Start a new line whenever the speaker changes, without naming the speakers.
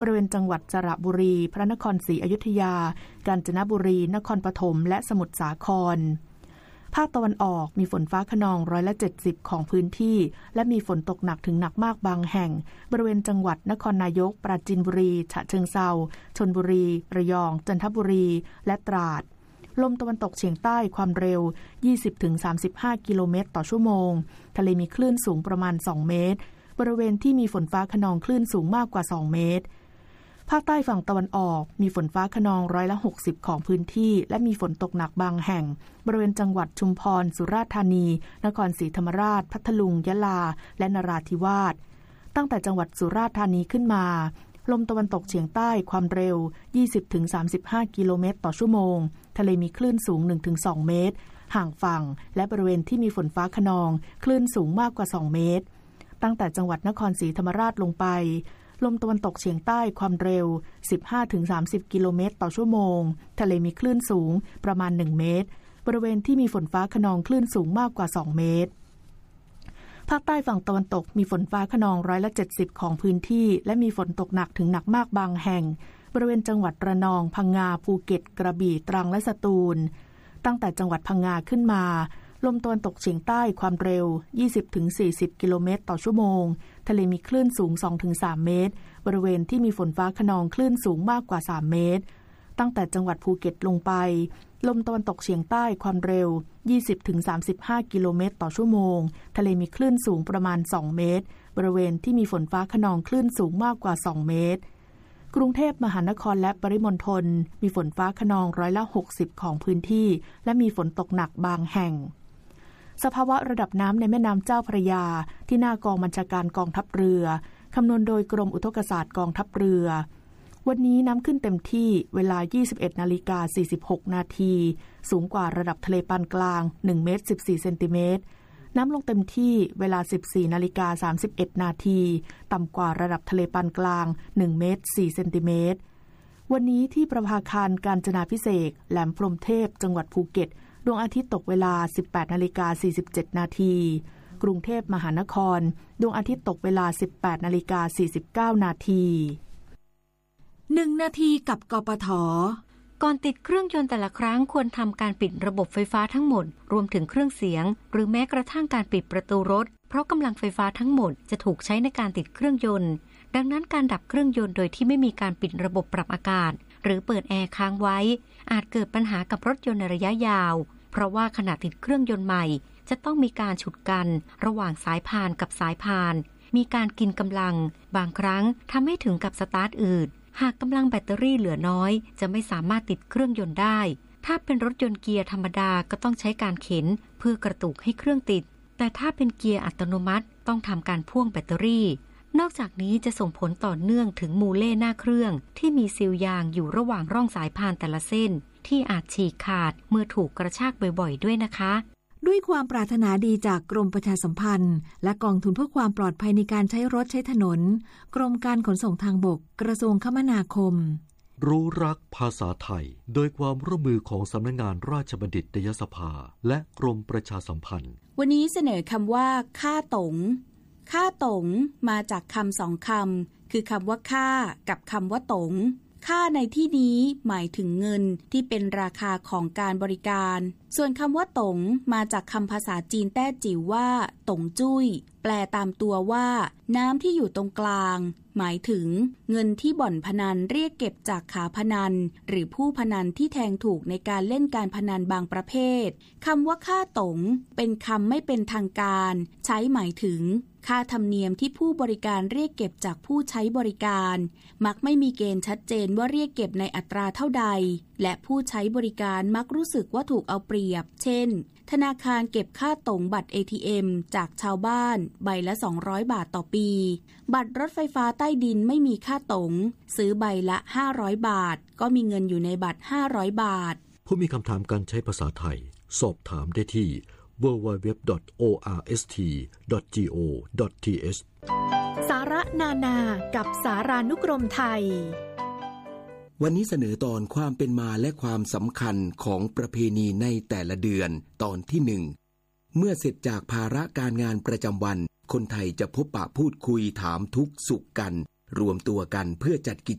ริเวณจังหวัดสระบุรีพระนครศรีอยุธยากาญจนบุรีนครปฐมและสมุทรสาครภาคตะวันออกมีฝนฟ้าคะนอง70%ของพื้นที่และมีฝนตกหนักถึงหนักมากบางแห่งบริเวณจังหวัดนครนายกปราจีนบุรีฉะเชิงเทราชลบุรีระยองจันทบุรีและตราดลมตะวันตกเฉียงใต้ความเร็ว 20-35 กิโลเมตรต่อชั่วโมงทะเลมีคลื่นสูงประมาณ2เมตรบริเวณที่มีฝนฟ้าคะนองคลื่นสูงมากกว่า2เมตรภาคใต้ฝั่งตะวันออกมีฝนฟ้าคะนอง60%ของพื้นที่และมีฝนตกหนักบางแห่งบริเวณจังหวัดชุมพรสุราษฎร์ธานีนครศรีธรรมราชพัทลุงยะลาและนราธิวาสตั้งแต่จังหวัดสุราษฎร์ธานีขึ้นมาลมตะวันตกเฉียงใต้ความเร็ว 20-35 กิโลเมตรต่อชั่วโมงทะเลมีคลื่นสูง 1-2 เมตรห่างฝั่งและบริเวณที่มีฝนฟ้าคะนองคลื่นสูงมากกว่า2เมตรตั้งแต่จังหวัดนครศรีธรรมราชลงไปลมตะวันตกเฉียงใต้ความเร็ว 15-30 กิโลเมตรต่อชั่วโมงทะเลมีคลื่นสูงประมาณ1เมตรบริเวณที่มีฝนฟ้าคะนองคลื่นสูงมากกว่า2เมตรภาคใต้ฝั่งตะวันตกมีฝนฟ้าคะนอง70%ของพื้นที่และมีฝนตกหนักถึงหนักมากบางแห่งบริเวณจังหวัดระนองพังงาภูเก็ตกระบี่ตรังและสตูลตั้งแต่จังหวัดพังงาขึ้นมาลมตะวันตกเฉียงใต้ความเร็ว 20-40 กิโลเมตรต่อชั่วโมงทะเลมีคลื่นสูง 2-3 เมตรบริเวณที่มีฝนฟ้าคะนองคลื่นสูงมากกว่า3เมตรตั้งแต่จังหวัดภูเก็ตลงไปลมตะวันตกเฉียงใต้ความเร็ว 20-35 กิโลเมตรต่อชั่วโมงทะเลมีคลื่นสูงประมาณ2เมตรบริเวณที่มีฝนฟ้าคะนองคลื่นสูงมากกว่า2เมตรกรุงเทพมหานครและปริมณฑลมีฝนฟ้าคะนอง60%ของพื้นที่และมีฝนตกหนักบางแห่งสภาวะระดับน้ำในแม่น้ำเจ้าพระยาที่หน้ากองบัญชาการกองทัพเรือคำนวณโดยกรมอุทกศาสตร์กองทัพเรือวันนี้น้ำขึ้นเต็มที่เวลา 21:46 นาทีสูงกว่าระดับทะเลปานกลาง1เมตร14เซนติเมตรน้ำลงเต็มที่เวลา 14:31 นาทีต่ำกว่าระดับทะเลปานกลาง1เมตร4เซนติเมตรวันนี้ที่ประภาคารกาญจนาภิเษกแหลมพรหมเทพจังหวัดภูเก็ตดวงอาทิตย์ตกเวลา 18:47 นาทีกรุงเทพมหานครดวงอาทิตย์ตกเวลา 18:49 นาที
1 นาทีกับกปท.ก่อนติดเครื่องยนต์แต่ละครั้งควรทำการปิดระบบไฟฟ้าทั้งหมดรวมถึงเครื่องเสียงหรือแม้กระทั่งการปิดประตูรถเพราะกำลังไฟฟ้าทั้งหมดจะถูกใช้ในการติดเครื่องยนต์ดังนั้นการดับเครื่องยนต์โดยที่ไม่มีการปิดระบบปรับอากาศหรือเปิดแอร์ค้างไว้อาจเกิดปัญหากับรถยนต์ในระยะยาวเพราะว่าขณะติดเครื่องยนต์ใหม่จะต้องมีการฉุดกันระหว่างสายพานกับสายพานมีการกินกำลังบางครั้งทำให้ถึงกับสตาร์ทอืดหากกำลังแบตเตอรี่เหลือน้อยจะไม่สามารถติดเครื่องยนต์ได้ถ้าเป็นรถยนต์เกียร์ธรรมดาก็ต้องใช้การเข็นเพื่อกระตุกให้เครื่องติดแต่ถ้าเป็นเกียร์อัตโนมัติต้องทำการพ่วงแบตเตอรี่นอกจากนี้จะส่งผลต่อเนื่องถึงมูเล่หน้าเครื่องที่มีซีลยางอยู่ระหว่างร่องสายพานแต่ละเส้นที่อาจฉีกขาดเมื่อถูกกระชากบ่อยๆด้วยนะคะ
ด้วยความปรารถนาดีจากกรมประชาสัมพันธ์และกองทุนเพื่อความปลอดภัยในการใช้รถใช้ถนนกรมการขนส่งทางบกกระทรวงคมนาคม
รู้รักภาษาไทยโดยความร่วมมือของสำนักงานราชบัณฑิตยสภาและกรมประชาสัมพันธ์
วันนี้เสนอคำว่าค่าตงค่าตงมาจากคำ2คำคือคำว่าค่ากับคำว่าตงค่าในที่นี้หมายถึงเงินที่เป็นราคาของการบริการส่วนคำว่าตงมาจากคำภาษาจีนแต้จิ๋วว่าตงจุ้ยแปลตามตัวว่าน้ำที่อยู่ตรงกลางหมายถึงเงินที่บ่อนพนันเรียกเก็บจากขาพนันหรือผู้พนันที่แทงถูกในการเล่นการพนันบางประเภทคำว่าค่าตงเป็นคำไม่เป็นทางการใช้หมายถึงค่าธรรมเนียมที่ผู้บริการเรียกเก็บจากผู้ใช้บริการมักไม่มีเกณฑ์ชัดเจนว่าเรียกเก็บในอัตราเท่าใดและผู้ใช้บริการมักรู้สึกว่าถูกเอาเปรียบเช่นธนาคารเก็บค่าตงบัตร ATM จากชาวบ้านใบละ200 บาทต่อปีบัตรรถไฟฟ้าใต้ดินไม่มีค่าตงซื้อใบละ500 บาทก็มีเงินอยู่ในบัตร500 บาท
ผู้มีคำถามการใช้ภาษาไทยสอบถามได้ที่ www.orst.go.th
สาระนานากับสารานุกรมไทย
วันนี้เสนอตอนความเป็นมาและความสำคัญของประเพณีในแต่ละเดือนตอนที่1เมื่อเสร็จจากภาระการงานประจำวันคนไทยจะพบปะพูดคุยถามทุกข์สุขกันรวมตัวกันเพื่อจัดกิจ